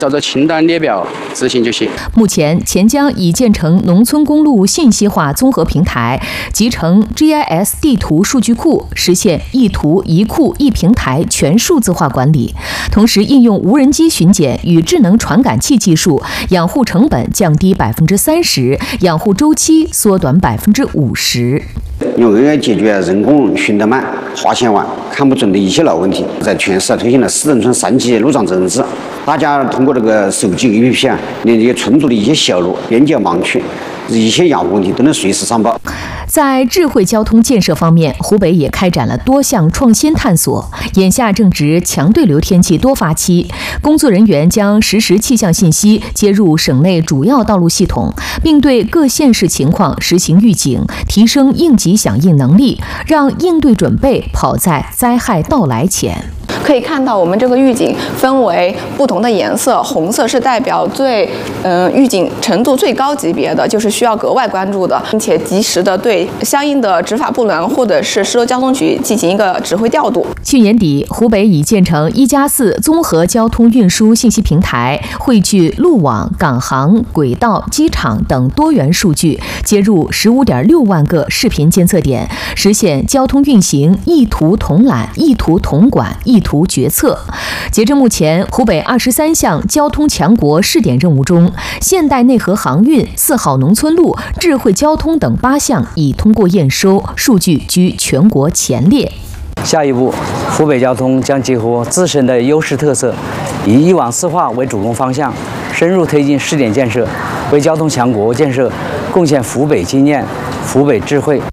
照着清单列表执行就行。 目前，钱江已建成农村公路信息化综合平台，集成 GIS 地图数据库，实现一图一库一平台全数字化管理。同时，应用无人机巡检与智能传感器技术，养护成本降低30%，养护周期缩短50%。 用 AI 解决人工巡得慢、划线晚、看不准的一些老问题，在全市推行了市镇村3级路障责任制。大家通过这个手机 APP 连接存储的一些小路、边角盲区，一些养护问题都能随时上报。 在智慧交通建设方面，湖北也开展了多项创新探索。眼下正值强对流天气多发期，工作人员将实时气象信息接入省内主要道路系统，并对各县市情况实行预警，提升应急响应能力，让应对准备跑在灾害到来前。 可以看到，我们这个预警分为不同的颜色，红色是代表预警程度最高级别的，就是需要格外关注的，并且及时的对相应的执法部门或者是市州交通局进行一个指挥调度。 去年底，湖北已建成1+4综合交通运输信息平台，汇聚路网、港航、轨道、机场等多元数据，接入15.6万个视频监测点，实现交通运行一图统揽、一图统管、一图决策。截至目前，湖北23项交通强国试点任务中，现代内河航运、4号农村路、智慧交通等8项已通过验收，数据居全国前列。 下一步，湖北交通将结合自身的优势特色，以一网四化为主攻方向，深入推进试点建设，为交通强国建设贡献湖北经验、湖北智慧。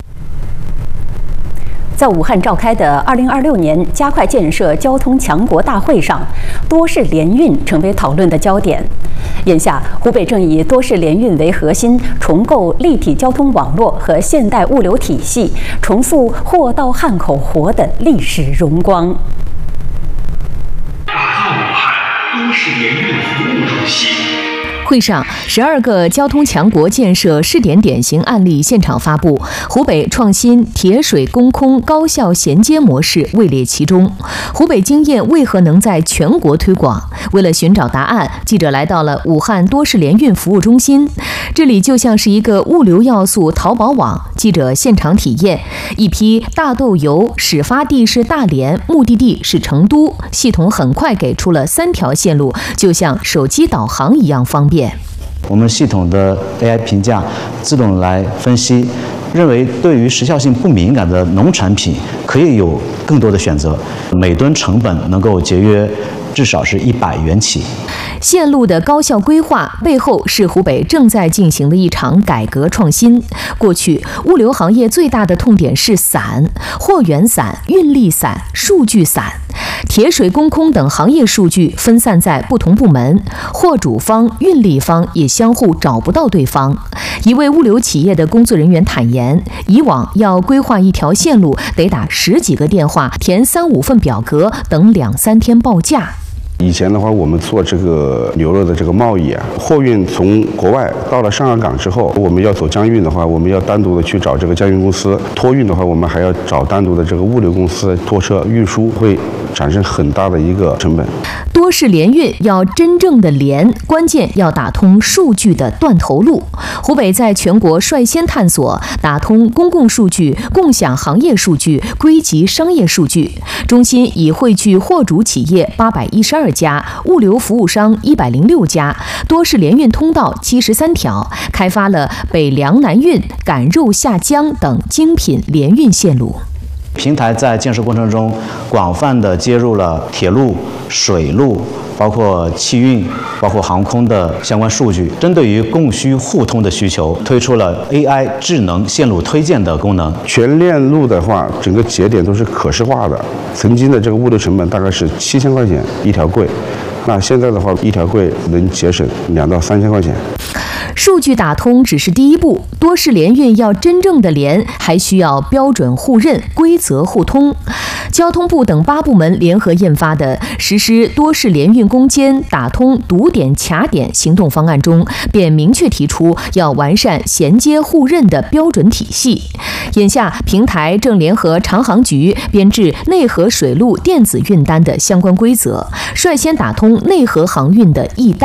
在武汉召开的2026年加快建设交通强国大会上，多式联运成为讨论的焦点。眼下，湖北正以多式联运为核心，重构立体交通网络和现代物流体系，重塑货到汉口活的历史荣光。 打造武汉多式联运服务中心。 会上，12个交通强国建设试点典型案例现场发布，湖北创新铁水公空高效衔接模式位列其中。湖北经验为何能在全国推广？为了寻找答案，记者来到了武汉多式联运服务中心，这里就像是一个物流要素淘宝网。记者现场体验，一批大豆油始发地是大连，目的地是成都，系统很快给出了3条线路，就像手机导航一样方便。 我们系统的 AI 评价自动来分析，认为对于时效性不敏感的农产品可以有更多的选择，每吨成本能够节约至少是100元起。 线路的高效规划背后是湖北正在进行的一场改革创新。过去，物流行业最大的痛点是散，货源散、运力散、数据散。铁水公空等行业数据分散在不同部门，货主方、运力方也相互找不到对方。一位物流企业的工作人员坦言，以往要规划一条线路，得打10几个电话，填3、5份表格，等2、3天报价。 以前的话，我们做这个牛肉的这个贸易啊，货运从国外到了上海港之后，我们要走江运的话，我们要单独的去找这个江运公司；托运的话，我们还要找单独的这个物流公司拖车运输，会产生很大的一个成本。 多式联运要真正的联，关键要打通数据的断头路。湖北在全国率先探索打通公共数据、共享行业数据、归集商业数据。中心已汇聚货主企业812家，物流服务商106家，多式联运通道73条，开发了北粮南运、赶肉下江等精品联运线路。 平台在建设过程中广泛地接入了铁路、水路，包括汽运、包括航空的相关数据，针对于供需互通的需求，推出了 AI 智能线路推荐的功能。 全链路的话，整个节点都是可视化的。曾经的这个物流成本大概是7000块钱一条柜，那现在的话，一条柜能节省2到3千块钱。 数据打通只是第一步，多式联运要真正的联，还需要标准互认、规则互通。交通部等8部门联合印发的实施多式联运攻坚、打通堵点卡点行动方案中，便明确提出要完善衔接互认的标准体系。眼下，平台正联合长航局编制内河水路电子运单的相关规则，率先打通内河航运的一单